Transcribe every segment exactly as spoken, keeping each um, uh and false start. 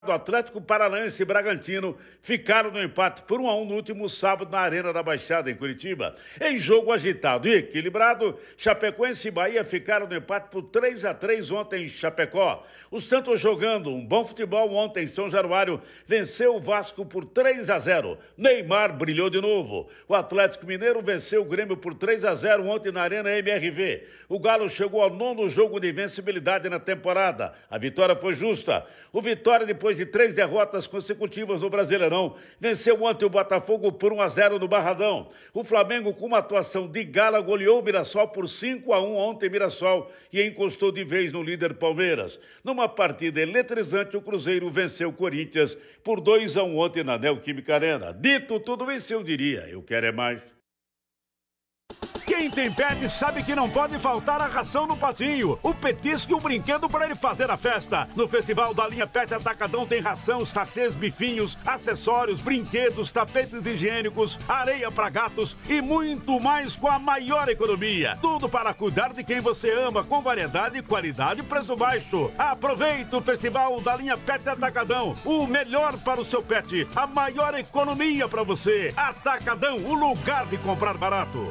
O Atlético Paranaense e Bragantino ficaram no empate por um a um no último sábado na Arena da Baixada, em Curitiba. Em jogo agitado e equilibrado, Chapecoense e Bahia ficaram no empate por três a três ontem em Chapecó. O Santos, jogando um bom futebol ontem em São Januário, venceu o Vasco por três a zero. Neymar brilhou de novo. O Atlético Mineiro venceu o Grêmio por três a zero ontem na Arena M R V. O Galo chegou ao nono jogo de invencibilidade na temporada. A vitória foi justa. O Vitória, depois de três derrotas consecutivas no Brasileirão, venceu ontem o Botafogo por um a zero no Barradão. O Flamengo, com uma atuação de gala, goleou o Mirassol por cinco a um ontem em Mirassol e encostou de vez no líder Palmeiras. Numa partida eletrizante, o Cruzeiro venceu o Corinthians por dois a um ontem na Neoquímica Arena. Dito tudo isso, eu diria, eu quero é mais. Quem tem pet sabe que não pode faltar a ração no patinho, o petisco e o brinquedo para ele fazer a festa. No Festival da Linha Pet Atacadão tem ração, sachês, bifinhos, acessórios, brinquedos, tapetes higiênicos, areia para gatos e muito mais com a maior economia. Tudo para cuidar de quem você ama, com variedade, qualidade e preço baixo. Aproveite o Festival da Linha Pet Atacadão, o melhor para o seu pet, a maior economia para você. Atacadão, o lugar de comprar barato.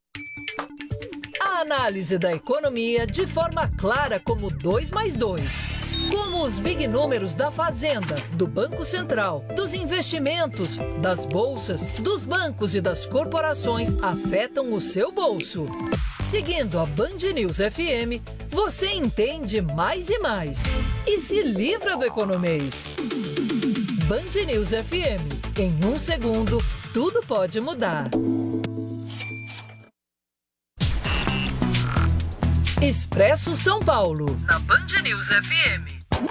A análise da economia de forma clara como dois mais dois. Como os big números da Fazenda, do Banco Central, dos investimentos, das bolsas, dos bancos e das corporações afetam o seu bolso. Seguindo a Band News F M, você entende mais e mais. E se livra do economês. Band News F M. Em um segundo, tudo pode mudar. Expresso São Paulo, na Band News F M.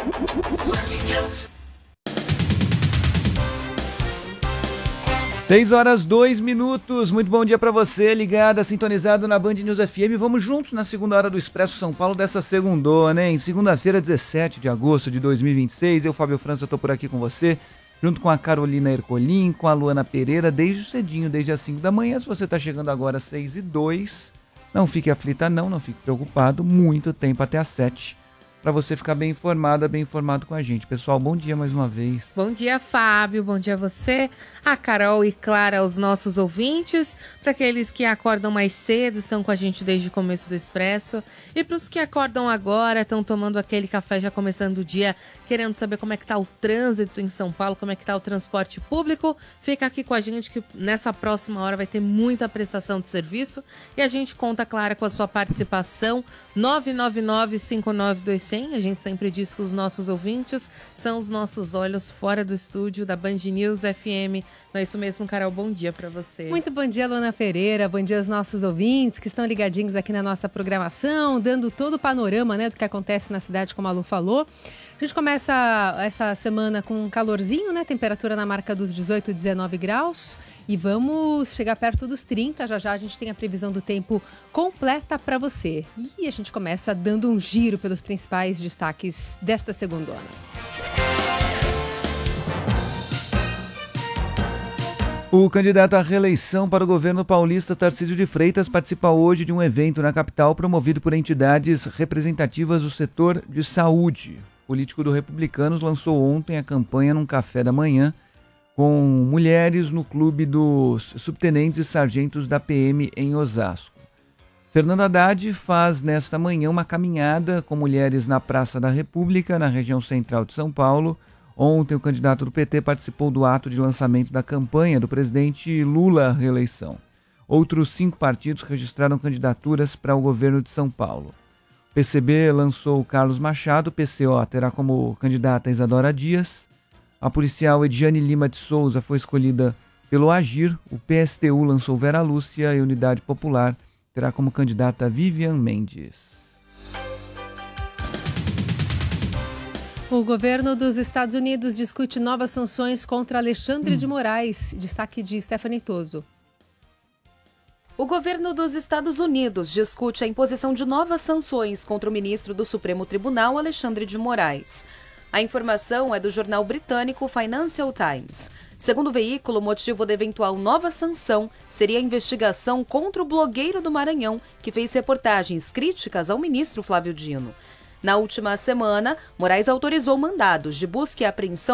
seis horas, dois minutos. Muito bom dia para você, ligada, sintonizado na Band News F M. Vamos juntos na segunda hora do Expresso São Paulo dessa segundona, hein? Segunda-feira, dezessete de agosto de dois mil e vinte e seis. Eu, Fábio França, tô por aqui com você, junto com a Carolina Ercolim, com a Luana Pereira, desde cedinho, desde as cinco da manhã. Se você tá chegando agora às seis e dois... Não fique aflita não, não fique preocupado, muito tempo até às sete, para você ficar bem informada, bem informado com a gente. Pessoal, bom dia mais uma vez. Bom dia, Fábio, bom dia a você, a Carol e Clara, os nossos ouvintes, para aqueles que acordam mais cedo, estão com a gente desde o começo do Expresso, e para os que acordam agora, estão tomando aquele café já começando o dia, querendo saber como é que tá o trânsito em São Paulo, como é que tá o transporte público, fica aqui com a gente que nessa próxima hora vai ter muita prestação de serviço, e a gente conta, Clara, com a sua participação, nove nove nove, cinco nove dois zero zero. A gente sempre diz que os nossos ouvintes são os nossos olhos fora do estúdio da Band News F M. Não é isso mesmo, Carol? Bom dia para você. Muito bom dia, Luana Pereira. Bom dia aos nossos ouvintes que estão ligadinhos aqui na nossa programação, dando todo o panorama, né, do que acontece na cidade, como a Lu falou. A gente começa essa semana com um calorzinho, né? Temperatura na marca dos dezoito, dezenove graus. E vamos chegar perto dos trinta. Já já a gente tem a previsão do tempo completa para você. E a gente começa dando um giro pelos principais destaques desta segundona. O candidato à reeleição para o governo paulista, Tarcísio de Freitas, participa hoje de um evento na capital promovido por entidades representativas do setor de saúde. O político do Republicanos lançou ontem a campanha num café da manhã com mulheres no clube dos subtenentes e sargentos da P M em Osasco. Fernando Haddad faz nesta manhã uma caminhada com mulheres na Praça da República, na região central de São Paulo. Ontem o candidato do P T participou do ato de lançamento da campanha do presidente Lula à reeleição. Outros cinco partidos registraram candidaturas para o governo de São Paulo. O P C B lançou Carlos Machado, o P C O terá como candidata Isadora Dias, a policial Ediane Lima de Souza foi escolhida pelo Agir, o P S T U lançou Vera Lúcia e a Unidade Popular terá como candidata Vivian Mendes. O governo dos Estados Unidos discute novas sanções contra Alexandre hum. de Moraes. Destaque de Stephanie Toso. O governo dos Estados Unidos discute a imposição de novas sanções contra o ministro do Supremo Tribunal, Alexandre de Moraes. A informação é do jornal britânico Financial Times. Segundo o veículo, o motivo da eventual nova sanção seria a investigação contra o blogueiro do Maranhão, que fez reportagens críticas ao ministro Flávio Dino. Na última semana, Moraes autorizou mandados de busca e apreensão